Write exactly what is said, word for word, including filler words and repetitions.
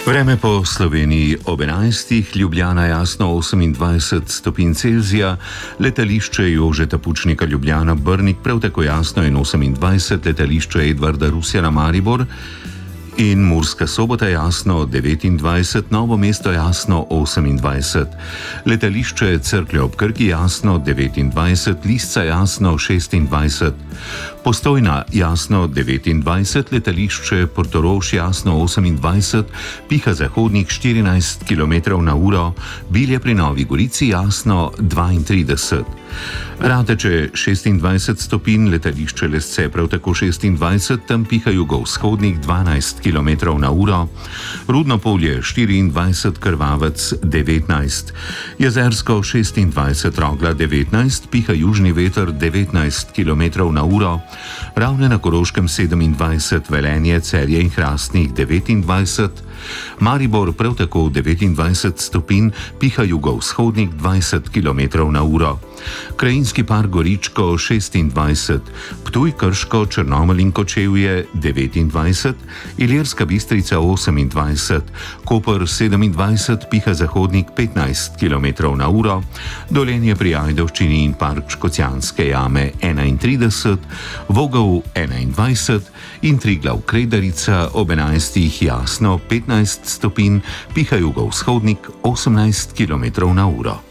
Vreme po Sloveniji ob enajstih, Ljubljana jasno osemindvajset stopinj Celzija, letališče Jožeta Pučnika Ljubljana Brnik prav tako jasno in osemindvajset, letališče Edvarda Rusjana Maribor in Murska Sobota jasno devetindvajset, Novo mesto jasno osemindvajset, letališče Cerklje ob Krki jasno devetindvajset, Lisca jasno šestindvajset, Postojna jasno devetindvajset, letališče Portorož jasno osemindvajset, piha zahodnik štirinajst kilometrov na uro, Bilje pri Novi Gorici jasno dvaintrideset. Rateče šestindvajset stopinj, letališče Lesce prav tako šestindvajset, tam piha jugovzhodnik dvanajst kilometrov na uro, Rudno Polje štiriindvajset, Krvavec devetnajst, Jezersko šestindvajset, Rogla devetnajst, piha južni veter devetnajst kilometrov na uro, Ravne na Koroškem sedemindvajset, Velenje, Celje in Hrastnik devetindvajset, Maribor prav tako devetindvajset stopinj, piha jugovzhodnik dvajset kilometrov na uro, Krajinski park Goričko šestindvajset, Ptuj, Krško, Črnomelj in Kočevje devetindvajset, Ilirska Bistrica osemindvajset, Koper sedemindvajset, piha zahodnik petnajst kilometrov na uro, Dolenje pri Ajdovščini in park Škocjanske jame enaintrideset, Vogel enaindvajset in Triglav Kredarica ob enajstih jasno petnajst stopinj, piha jugovzhodnik osemnajst kilometrov na uro.